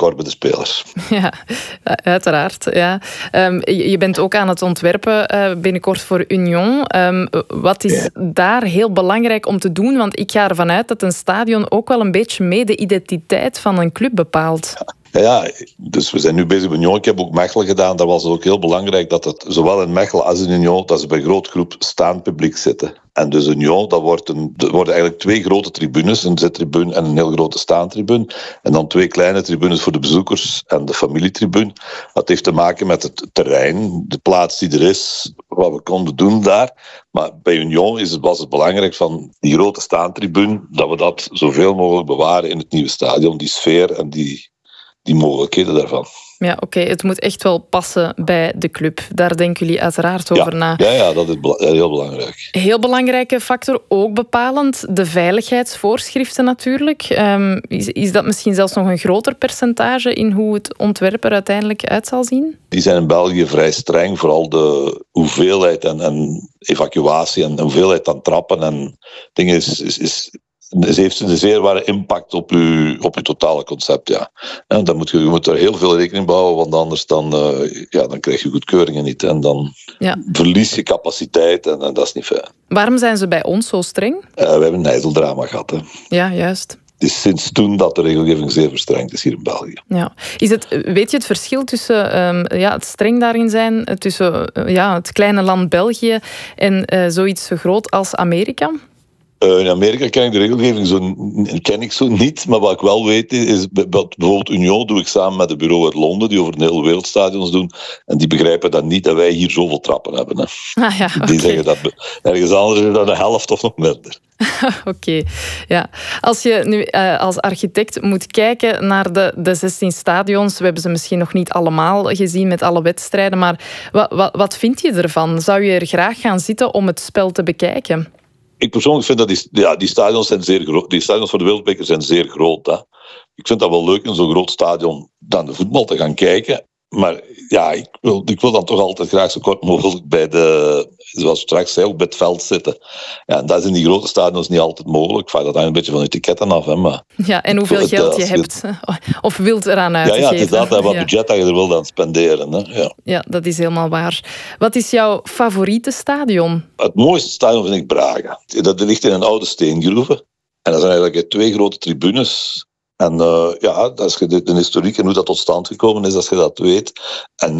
kort bij de spelers. Ja, uiteraard. Ja. Je bent ook aan het ontwerpen binnenkort voor Union. Wat is daar heel belangrijk om te doen? Want ik ga ervan uit dat een stadion ook wel een beetje mee de identiteit van een club bepaalt. Ja, dus we zijn nu bezig met Union. Ik heb ook Mechelen gedaan. Daar was het ook heel belangrijk dat het zowel in Mechelen als in Union, dat ze bij een groot groep staand publiek zitten. En dus Union, er worden eigenlijk 2 grote tribunes, een zittribune en een heel grote staantribune. En dan 2 kleine tribunes voor de bezoekers en de familietribune. Dat heeft te maken met het terrein, de plaats die er is, wat we konden doen daar. Maar bij Union was het belangrijk van die grote staantribune, dat we dat zoveel mogelijk bewaren in het nieuwe stadion. Die sfeer en die mogelijkheden daarvan. Ja, oké. Het moet echt wel passen bij de club. Daar denken jullie uiteraard over na. Ja, dat is heel belangrijk. Heel belangrijke factor, ook bepalend, de veiligheidsvoorschriften natuurlijk. Is dat misschien zelfs nog een groter percentage in hoe het ontwerp er uiteindelijk uit zal zien? Die zijn in België vrij streng, vooral de hoeveelheid en evacuatie en de hoeveelheid aan trappen en dingen heeft een zeer ware impact op je totale concept, ja. En dan je moet er heel veel rekening mee houden, want anders dan krijg je goedkeuringen niet. En dan verlies je capaciteit en dat is niet fijn. Waarom zijn ze bij ons zo streng? We hebben een ijzeldrama gehad. Hè. Ja, juist. Het is sinds toen dat de regelgeving zeer verstrengd is hier in België. Ja. Weet je het verschil tussen het streng daarin zijn, tussen het kleine land België en zoiets zo groot als Amerika? In Amerika ken ik de regelgeving zo niet, maar wat ik wel weet is, bijvoorbeeld Union doe ik samen met het bureau uit Londen, die over een hele wereldstadions doen, en die begrijpen dat niet dat wij hier zoveel trappen hebben. Hè. Die zeggen dat ergens anders is dat de helft of nog minder. Oké. Ja. Als je nu als architect moet kijken naar de 16 stadions, we hebben ze misschien nog niet allemaal gezien met alle wedstrijden, maar wat vind je ervan? Zou je er graag gaan zitten om het spel te bekijken? Ik persoonlijk vind dat die stadions zijn zeer groot. Die stadions voor de wereldbeker zijn zeer groot. Hè. Ik vind dat wel leuk in zo'n groot stadion dan de voetbal te gaan kijken. Maar ja, ik wil dan toch altijd graag zo kort mogelijk zoals straks zei, ook bij het veld zitten. Ja, en dat is in die grote stadions niet altijd mogelijk. Vaak dat hangt een beetje van je ticketten af. Hè, maar ja, en hoeveel geld je hebt of wilt eraan uitgeven. Ja, het is dat, wat budget dat je er wil aan spenderen. Hè. Ja, dat is helemaal waar. Wat is jouw favoriete stadion? Het mooiste stadion vind ik Braga. Dat ligt in een oude steengroeve. En dat zijn eigenlijk 2 grote tribunes. En als je de historiek en hoe dat tot stand gekomen is, als je dat weet. En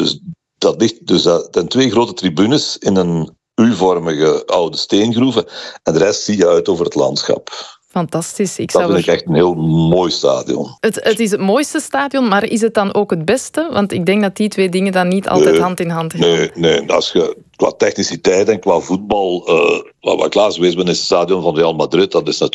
dat ligt dus 2 grote tribunes in een U-vormige oude steengroeven. En de rest zie je uit over het landschap. Fantastisch. Dat vind ik echt een heel mooi stadion. Het is het mooiste stadion, maar is het dan ook het beste? Want ik denk dat die 2 dingen dan niet altijd hand in hand gaan. Nee. Als je qua techniciteit en qua voetbal, wat ik laatst geweest ben, is het stadion van Real Madrid. Dat is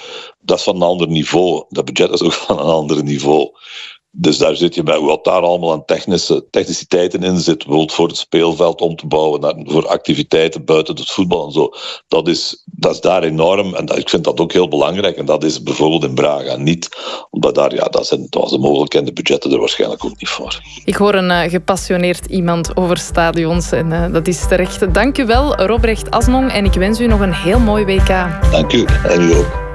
van een ander niveau. Dat budget is ook van een ander niveau. Dus daar zit je bij wat daar allemaal aan techniciteiten in zit. Bijvoorbeeld voor het speelveld om te bouwen, voor activiteiten buiten het voetbal en zo. Dat is daar enorm en ik vind dat ook heel belangrijk. En dat is bijvoorbeeld in Braga niet. Omdat dat was de mogelijkheid en de budgetten er waarschijnlijk ook niet voor. Ik hoor een gepassioneerd iemand over stadions en dat is terecht. Dank u wel, Robrecht Asnong. En ik wens u nog een heel mooi WK. Dank u. En u ook.